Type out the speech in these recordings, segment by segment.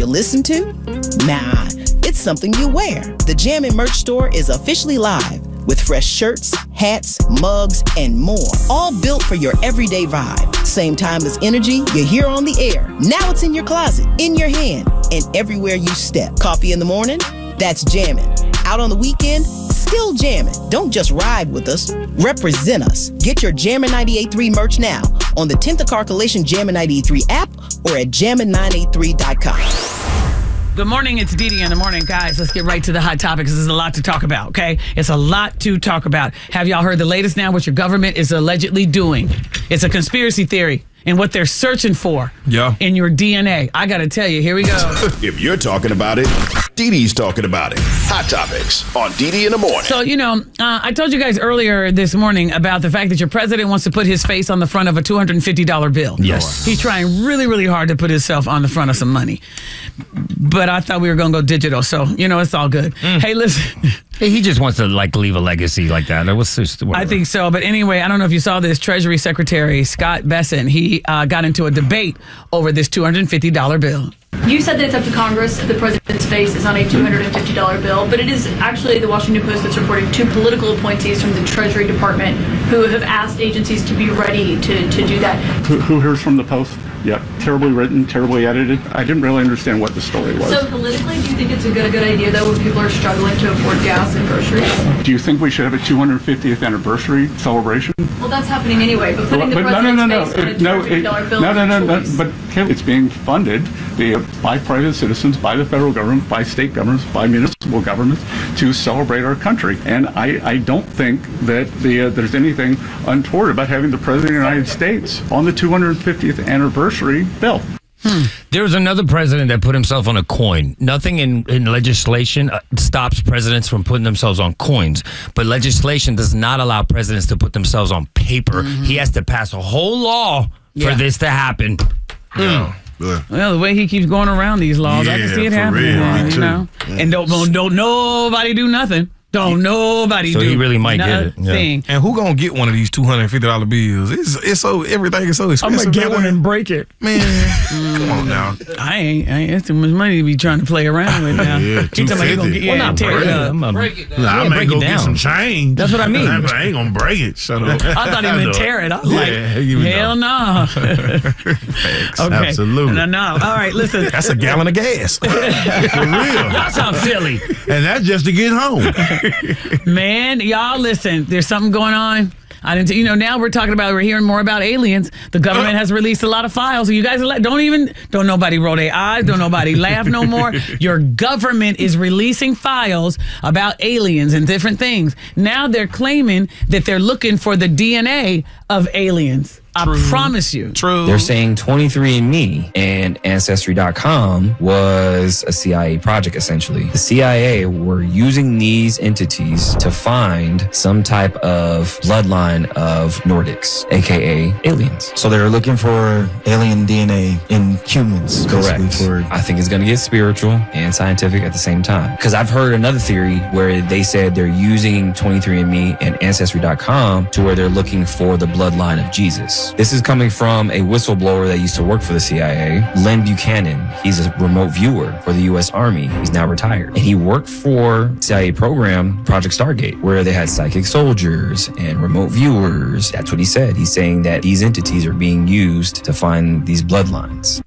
you listen to? Nah, it's something you wear. The Jammin' merch store is officially live with fresh shirts, hats, mugs, and more. All built for your everyday vibe. Same time as energy you hear on the air. Now it's in your closet, in your hand, and everywhere you step. Coffee in the morning? That's jammin'. Out on the weekend? Still jammin'. Don't just ride with us, represent us. Get your Jammin' 98.3 merch now on the 10th of Calculation Jammin' 98.3 app or at jammin983.com. Good morning, it's Didi in the morning. Guys, let's get right to the hot topics. There's a lot to talk about, okay? It's a lot to talk about. Have y'all heard the latest now, what your government is allegedly doing? It's a conspiracy theory and what they're searching for in your DNA. I got to tell you, here we go. If you're talking about it, Didi's talking about it. Hot Topics on Didi in the morning. So, I told you guys earlier this morning about the fact that your president wants to put his face on the front of a $250 bill. Yes. He's trying really, really hard to put himself on the front of some money. But I thought we were going to go digital, so, it's all good. Hey, listen. He just wants to, leave a legacy like that. It was just, I think so. But anyway, I don't know if you saw this. Treasury Secretary Scott Bessent, he got into a debate over this $250 bill. You said that it's up to Congress if the president's face is on a $250 bill, but it is actually the Washington Post that's reporting two political appointees from the Treasury Department who have asked agencies to be ready to do that. Who hears from the Post? Yeah, terribly written, terribly edited. I didn't really understand what the story was. So politically, do you think it's a good idea, though, when people are struggling to afford gas and groceries? Do you think we should have a 250th anniversary celebration? Well, that's happening anyway, but putting the president's face on a $250 bill is a choice. But it's being funded by private citizens, by the federal government, by state governments, by municipal governments to celebrate our country. And I don't think that there's anything untoward about having the President of the United States on the 250th anniversary bill. There was another president that put himself on a coin. Nothing in legislation stops presidents from putting themselves on coins, but legislation does not allow presidents to put themselves on paper. He has to pass a whole law for this to happen. Well, the way he keeps going around these laws, I can see it happening. And don't nobody do nothing. Don't nobody do he really might get it. Yeah. And who gonna get one of these $250 bills? It's so everything is so expensive. I'm gonna get one and break it, man. Come on now. I ain't. It's too much money to be trying to play around with now. Yeah, $250. Tear it up. Break it down. I may go get some change. That's what I mean. I ain't gonna break it. Shut up. I thought he meant tear it. I was hell no. Okay. Absolutely. No. All right, listen. That's a gallon of gas. For real. Y'all sound silly. And that's just to get home. Man, y'all listen. There's something going on. Now we're hearing more about aliens. The government has released a lot of files. So you guys don't nobody roll their eyes. Don't nobody laugh no more. Your government is releasing files about aliens and different things. Now they're claiming that they're looking for the DNA of aliens. I promise you. True. They're saying 23andMe and Ancestry.com was a CIA project, essentially. The CIA were using these entities to find some type of bloodline of Nordics, aka aliens. So they're looking for alien DNA in humans. Correct. I think it's going to get spiritual and scientific at the same time. Because I've heard another theory where they said they're using 23andMe and Ancestry.com to where they're looking for the bloodline of Jesus. This is coming from a whistleblower that used to work for the CIA, Len Buchanan. He's a remote viewer for the U.S. Army. He's now retired. And he worked for CIA program Project Stargate, where they had psychic soldiers and remote viewers. That's what he said. He's saying that these entities are being used to find these bloodlines.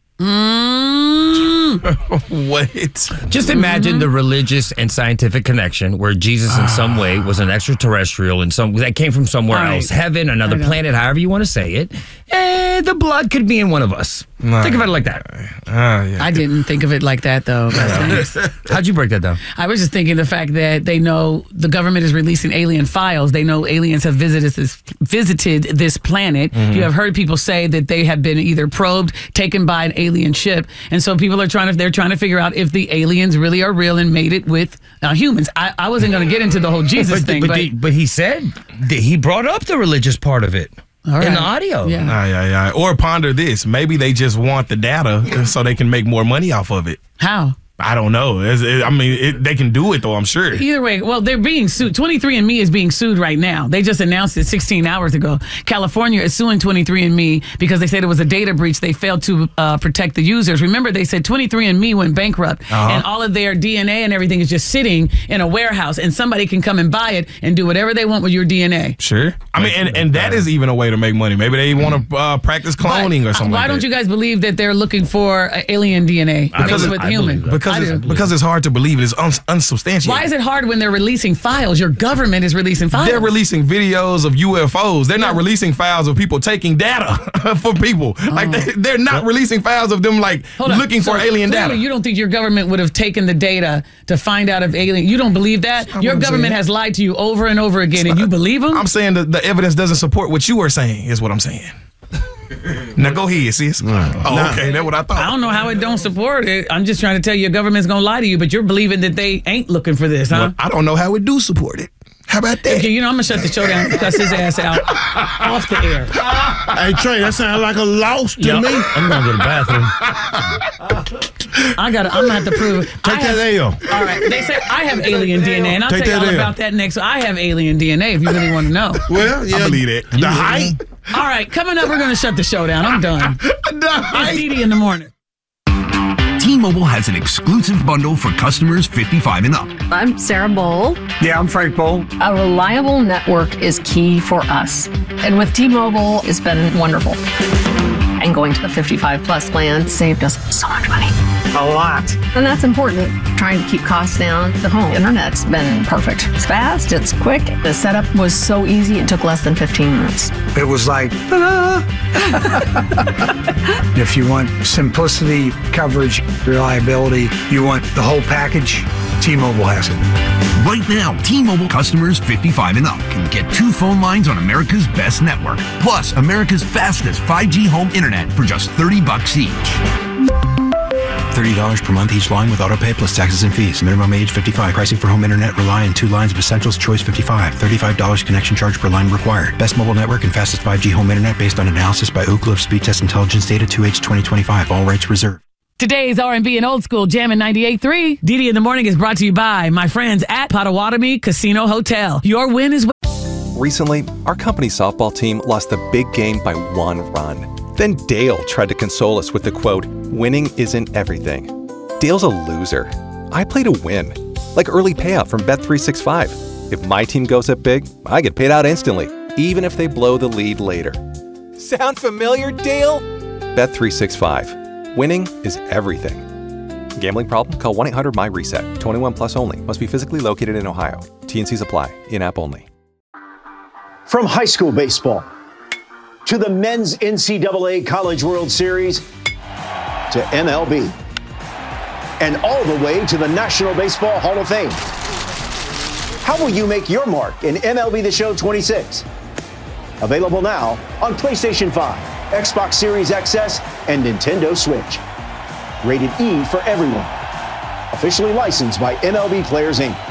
What? Just imagine the religious and scientific connection where Jesus in some way was an extraterrestrial and that came from somewhere else, heaven, another planet, however you want to say it. And the blood could be in one of us. Think of it like that. I didn't think of it like that, though. How'd you break that down? I was just thinking the fact that they know the government is releasing alien files. They know aliens have visited this planet. You have heard people say that they have been either probed, taken by an alien ship, and so people are trying to figure out if the aliens really are real and made it with humans. I wasn't going to get into the whole Jesus thing, but he said that he brought up the religious part of it. In the audio. Yeah. Or ponder this. Maybe they just want the data so they can make more money off of it. How? I don't know. They can do it, though, I'm sure. Either way, well, they're being sued. 23andMe is being sued right now. They just announced it 16 hours ago. California is suing 23andMe because they said it was a data breach. They failed to protect the users. Remember, they said 23andMe went bankrupt, and all of their DNA and everything is just sitting in a warehouse, and somebody can come and buy it and do whatever they want with your DNA. Sure. And that is even a way to make money. Maybe they want to practice cloning or something like that. Why don't you guys believe that they're looking for alien DNA mixed with human? Because it's hard to believe. It's unsubstantiated. Why is it hard when they're releasing files? Your government is releasing files. They're releasing videos of UFOs. They're not releasing files of people taking data for people. Like they're not releasing files of them looking for alien data. You don't think your government would have taken the data to find out if alien? You don't believe that? Your government has lied to you over and over again, and you believe them? I'm saying that the evidence doesn't support what you are saying. Is what I'm saying. Now go ahead, sis. Okay, that's what I thought. I don't know how it don't support it. I'm just trying to tell you, your government's gonna lie to you, but you're believing that they ain't looking for this, huh? Well, I don't know how it do support it. How about that? Okay, I'm gonna shut the show down and cuss his ass out off the air. Hey Trey, that sounds like a loss to me. I'm going to the bathroom. I'm gonna have to prove it. Take that L. All right, they say I have alien DNA, and I'll tell you all about that next. So I have alien DNA if you really want to know. Well, yeah, I believe it. The height. All right, coming up, we're gonna shut the show down. I'm done. It's Didi in the morning. T-Mobile has an exclusive bundle for customers 55 and up. I'm Sarah Bowl. Yeah, I'm Frank Bowl. A reliable network is key for us. And with T-Mobile, it's been wonderful. And going to the 55 plus plan saved us so much money. A lot. And that's important. Trying to keep costs down. The home internet's been perfect. It's fast, it's quick. The setup was so easy, it took less than 15 minutes. It was like, ta-da! If you want simplicity, coverage, reliability, you want the whole package, T-Mobile has it. Right now, T-Mobile customers 55 and up can get 2 phone lines on America's best network, plus America's fastest 5G home internet for just $30 each. $30 per month each line with autopay plus taxes and fees. Minimum age 55. Pricing for home internet rely on 2 lines of Essentials Choice 55. $35 connection charge per line required. Best mobile network and fastest 5G home internet based on analysis by Ookla of Speed Test Intelligence data 2H 2025. All rights reserved. Today's R&B and Old School Jam in 98.3. Didi in the Morning is brought to you by my friends at Potawatomi Casino Hotel. Your win is... Recently, our company's softball team lost the big game by 1 run. Then Dale tried to console us with the quote, "Winning isn't everything." Dale's a loser. I play to win. Like early payout from Bet365. If my team goes up big, I get paid out instantly, even if they blow the lead later. Sound familiar, Dale? Bet365. Winning is everything. Gambling problem? Call 1-800-MY-RESET. 21 plus only. Must be physically located in Ohio. T&Cs apply. In-app only. From high school baseball to the men's NCAA College World Series to MLB and all the way to the National Baseball Hall of Fame. How will you make your mark in MLB The Show 26? Available now on PlayStation 5, Xbox Series XS, and Nintendo Switch. Rated E for everyone. Officially licensed by MLB Players Inc.